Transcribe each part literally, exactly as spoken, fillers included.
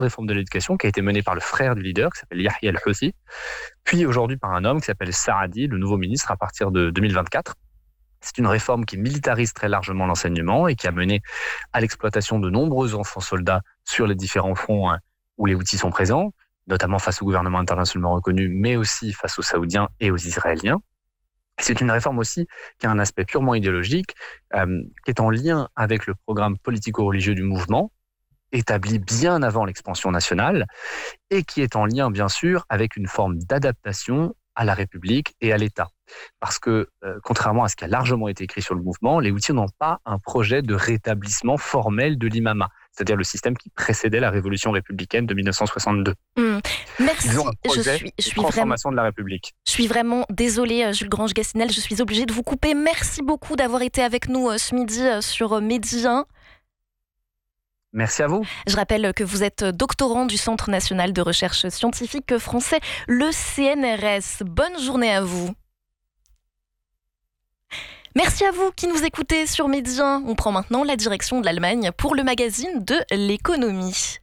réforme de l'éducation qui a été menée par le frère du leader, qui s'appelle Yahya al-Houthi, puis aujourd'hui par un homme qui s'appelle Saadi, le nouveau ministre à partir de deux mille vingt-quatre. C'est une réforme qui militarise très largement l'enseignement et qui a mené à l'exploitation de nombreux enfants soldats sur les différents fronts où les Houthis sont présents, notamment face au gouvernement internationalement reconnu, mais aussi face aux Saoudiens et aux Israéliens. C'est une réforme aussi qui a un aspect purement idéologique, euh, qui est en lien avec le programme politico-religieux du mouvement, établi bien avant l'expansion nationale, et qui est en lien, bien sûr, avec une forme d'adaptation à la République et à l'État. Parce que, euh, contrairement à ce qui a largement été écrit sur le mouvement, les Houthis n'ont pas un projet de rétablissement formel de l'imama, c'est-à-dire le système qui précédait la révolution républicaine de mille neuf cent soixante-deux. Mmh. Merci. Ils ont un projet je suis, je de suis transformation vraiment, de la République. Je suis vraiment désolée, Jules Grange-Gassinel, je suis obligée de vous couper. Merci beaucoup d'avoir été avec nous ce midi sur Midi un. Merci à vous. Je rappelle que vous êtes doctorant du Centre national de recherche scientifique français, le C N R S. Bonne journée à vous. Merci à vous qui nous écoutez sur Midi un. On prend maintenant la direction de l'Allemagne pour le magazine de l'économie.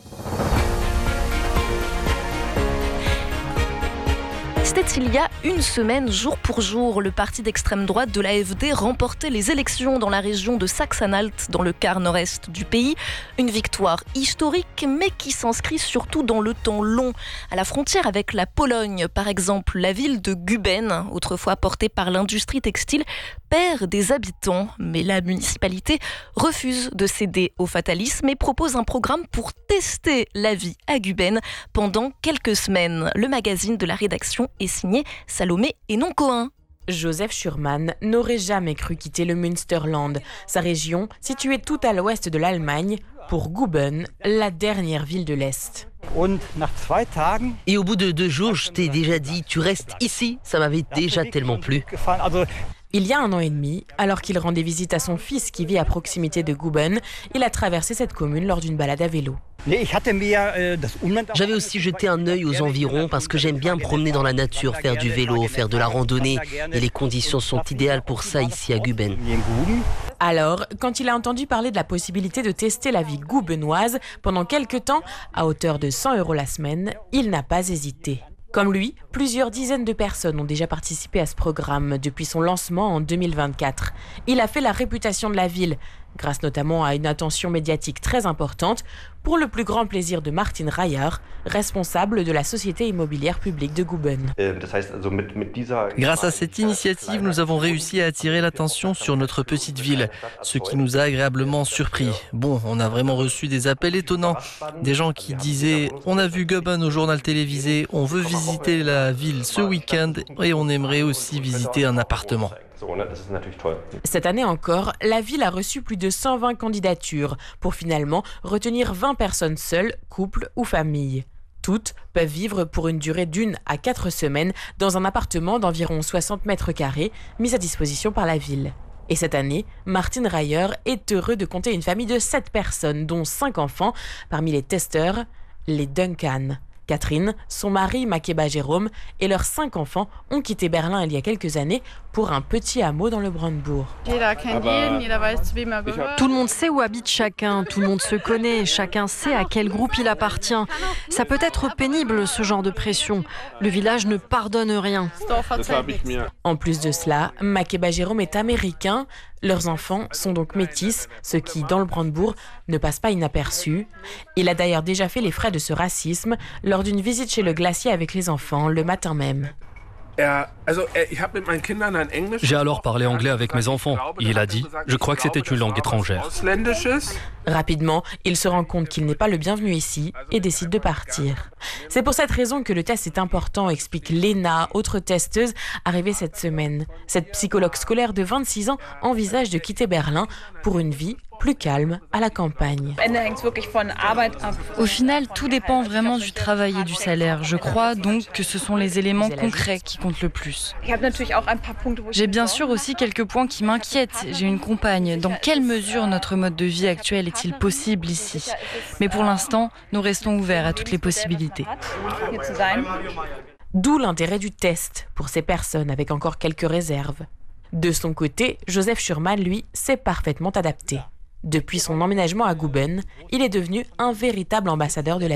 C'était il y a une semaine, jour pour jour, le parti d'extrême droite de l'A F D remportait les élections dans la région de Saxe-Anhalt, dans le quart nord-est du pays. Une victoire historique, mais qui s'inscrit surtout dans le temps long. À la frontière avec la Pologne, par exemple, la ville de Guben, autrefois portée par l'industrie textile, perd des habitants. Mais la municipalité refuse de céder au fatalisme et propose un programme pour tester la vie à Guben pendant quelques semaines. Le magazine de la rédaction est signé Salomé et non Cohen. Joseph Schurman n'aurait jamais cru quitter le Münsterland, sa région située tout à l'ouest de l'Allemagne, pour Guben, la dernière ville de l'Est. Et au bout de deux jours, je t'ai déjà dit, tu restes ici, ça m'avait déjà tellement plu. Il y a un an et demi, alors qu'il rendait visite à son fils qui vit à proximité de Guben, il a traversé cette commune lors d'une balade à vélo. J'avais aussi jeté un œil aux environs parce que j'aime bien me promener dans la nature, faire du vélo, faire de la randonnée. Et les conditions sont idéales pour ça ici à Guben. Alors, quand il a entendu parler de la possibilité de tester la vie gubenoise pendant quelques temps, à hauteur de cent euros la semaine, il n'a pas hésité. Comme lui, plusieurs dizaines de personnes ont déjà participé à ce programme depuis son lancement en deux mille vingt-quatre. Il a fait la réputation de la ville, grâce notamment à une attention médiatique très importante, pour le plus grand plaisir de Martin Reyer, responsable de la société immobilière publique de Guben. Grâce à cette initiative, nous avons réussi à attirer l'attention sur notre petite ville, ce qui nous a agréablement surpris. Bon, on a vraiment reçu des appels étonnants, des gens qui disaient « On a vu Guben au journal télévisé, on veut visiter la ville ce week-end et on aimerait aussi visiter un appartement ». Cette année encore, la ville a reçu plus de cent vingt candidatures pour finalement retenir vingt personnes seules, couples ou familles. Toutes peuvent vivre pour une durée d'une à quatre semaines dans un appartement d'environ soixante mètres carrés mis à disposition par la ville. Et cette année, Martin Reyer est heureux de compter une famille de sept personnes, dont cinq enfants, parmi les testeurs, les Duncan. Catherine, son mari Makeba Jérôme et leurs cinq enfants ont quitté Berlin il y a quelques années pour un petit hameau dans le Brandebourg. Tout le monde sait où habite chacun, tout le monde se connaît, chacun sait à quel groupe il appartient. Ça peut être pénible ce genre de pression. Le village ne pardonne rien. En plus de cela, Makeba Jérôme est américain. Leurs enfants sont donc métis, ce qui, dans le Brandebourg, ne passe pas inaperçu. Il a d'ailleurs déjà fait les frais de ce racisme lors d'une visite chez le glacier avec les enfants le matin même. J'ai alors parlé anglais avec mes enfants. Il a dit, je crois que c'était une langue étrangère. Rapidement, il se rend compte qu'il n'est pas le bienvenu ici et décide de partir. C'est pour cette raison que le test est important, explique Léna, autre testeuse, arrivée cette semaine. Cette psychologue scolaire de vingt-six ans envisage de quitter Berlin pour une vie plus calme à la campagne. Au final, tout dépend vraiment du travail et du salaire. Je crois donc que ce sont les éléments concrets qui comptent le plus. J'ai bien sûr aussi quelques points qui m'inquiètent. J'ai une compagne. Dans quelle mesure notre mode de vie actuel est-il possible ici ? Mais pour l'instant, nous restons ouverts à toutes les possibilités. D'où l'intérêt du test pour ces personnes avec encore quelques réserves. De son côté, Joseph Schurman, lui, s'est parfaitement adapté. Depuis son emménagement à Guben, il est devenu un véritable ambassadeur de la